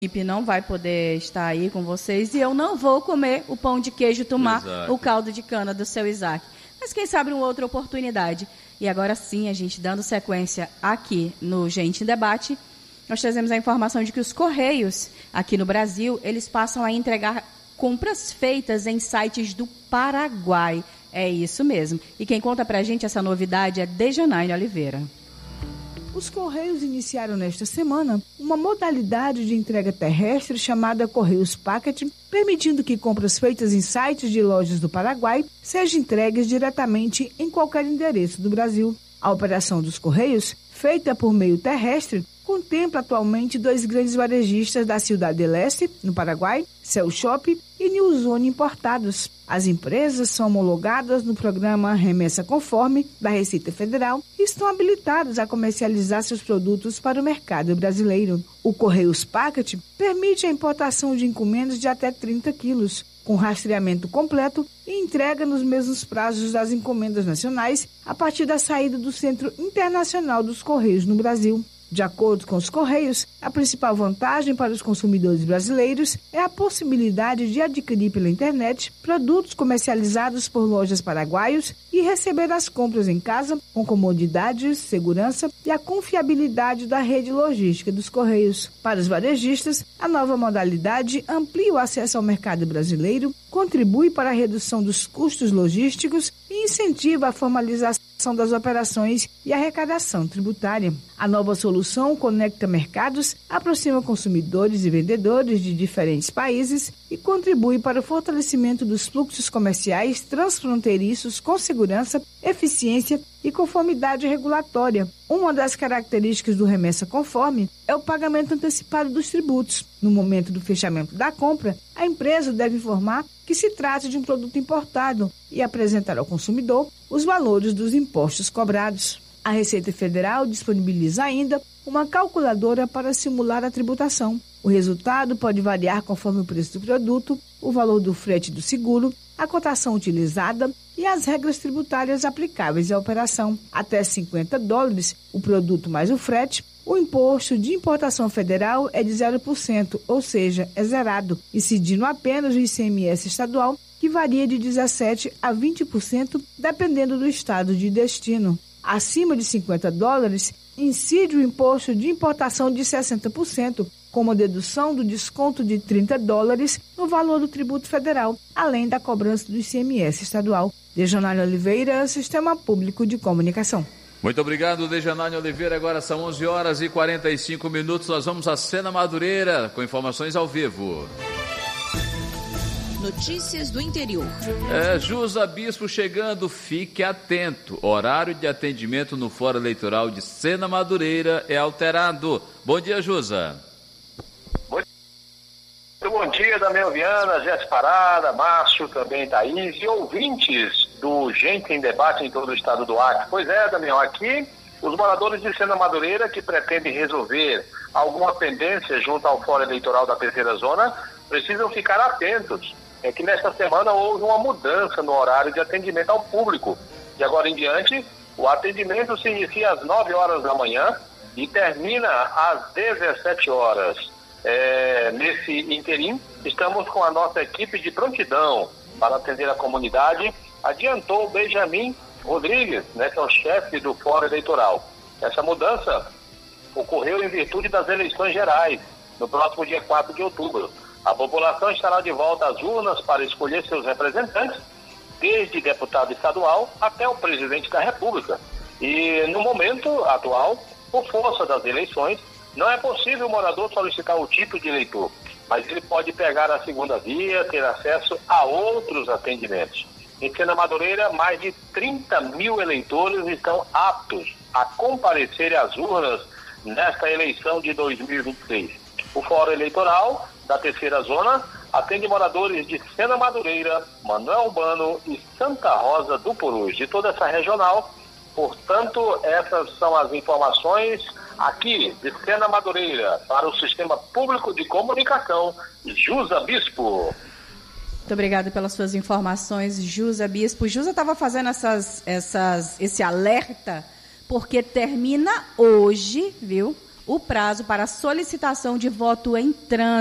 equipe não vai poder estar aí com vocês e eu não vou comer o pão de queijo, tomar o caldo de cana do seu Isaac. Mas quem sabe uma outra oportunidade. E agora sim, a gente dando sequência aqui no Gente em Debate, nós trazemos a informação de que os Correios aqui no Brasil, eles passam a entregar compras feitas em sites do Paraguai. É isso mesmo. E quem conta pra gente essa novidade é Dejanaine Oliveira. Os Correios iniciaram nesta semana uma modalidade de entrega terrestre chamada Correios Packet, permitindo que compras feitas em sites de lojas do Paraguai sejam entregues diretamente em qualquer endereço do Brasil. A operação dos Correios, feita por meio terrestre, contempla atualmente 2 grandes varejistas da Ciudad del Este, no Paraguai, Cell Shop e New Zone Importados. As empresas são homologadas no programa Remessa Conforme da Receita Federal e estão habilitadas a comercializar seus produtos para o mercado brasileiro. O Correios Packet permite a importação de encomendas de até 30 quilos, com rastreamento completo e entrega nos mesmos prazos das encomendas nacionais a partir da saída do Centro Internacional dos Correios no Brasil. De acordo com os Correios, a principal vantagem para os consumidores brasileiros é a possibilidade de adquirir pela internet produtos comercializados por lojas paraguaios e receber as compras em casa com comodidade, segurança e a confiabilidade da rede logística dos Correios. Para os varejistas, a nova modalidade amplia o acesso ao mercado brasileiro, contribui para a redução dos custos logísticos e incentiva a formalização das operações e arrecadação tributária. A nova solução conecta mercados, aproxima consumidores e vendedores de diferentes países e contribui para o fortalecimento dos fluxos comerciais transfronteiriços com segurança, eficiência e conformidade regulatória. Uma das características do Remessa Conforme é o pagamento antecipado dos tributos. No momento do fechamento da compra, a empresa deve informar que se trata de um produto importado e apresentar ao consumidor os valores dos impostos cobrados. A Receita Federal disponibiliza ainda uma calculadora para simular a tributação. O resultado pode variar conforme o preço do produto, o valor do frete do seguro, a cotação utilizada e as regras tributárias aplicáveis à operação. Até $50, o produto mais o frete, o imposto de importação federal é de 0%, ou seja, é zerado, incidindo apenas o ICMS estadual, que varia de 17% a 20%, dependendo do estado de destino. Acima de $50, incide o imposto de importação de 60%, com uma dedução do desconto de $30 no valor do tributo federal, além da cobrança do ICMS estadual. Dejanaine Oliveira, Sistema Público de Comunicação. Muito obrigado, Dejanaine Oliveira. Agora são 11h45. Nós vamos à Sena Madureira com informações ao vivo. Notícias do interior. Jusa Bispo chegando, fique atento. Horário de atendimento no Fórum Eleitoral de Sena Madureira é alterado. Bom dia, Jusa. Muito bom dia, Damião Viana, Jéssica Parada, Márcio, também Thaís e ouvintes do Gente em Debate em todo o estado do Acre. Pois é, Damião, aqui os moradores de Sena Madureira que pretendem resolver alguma pendência junto ao Fórum Eleitoral da terceira zona precisam ficar atentos. É que nesta semana houve uma mudança no horário de atendimento ao público. De agora em diante, o atendimento se inicia às 9 horas da manhã e termina às 17 horas. Nesse interim, estamos com a nossa equipe de prontidão para atender a comunidade. Adiantou o Benjamin Rodrigues, que é o chefe do Fórum Eleitoral. Essa mudança ocorreu em virtude das eleições gerais, no próximo dia 4 de outubro. A população estará de volta às urnas para escolher seus representantes, desde deputado estadual até o presidente da República. E no momento atual, por força das eleições, não é possível o morador solicitar o título de eleitor, mas ele pode pegar a segunda via, ter acesso a outros atendimentos. Em Sena Madureira, mais de 30 mil eleitores estão aptos a comparecer às urnas nesta eleição de 2026. O Fórum Eleitoral da terceira zona atende moradores de Sena Madureira, Manuel Urbano e Santa Rosa do Purus, de toda essa regional. Portanto, essas são as informações aqui de Sena Madureira para o Sistema Público de Comunicação, Jusa Bispo. Muito obrigada pelas suas informações, Jusa Bispo. Jusa estava fazendo esse alerta porque termina hoje, viu? o prazo para solicitação de voto em trânsito.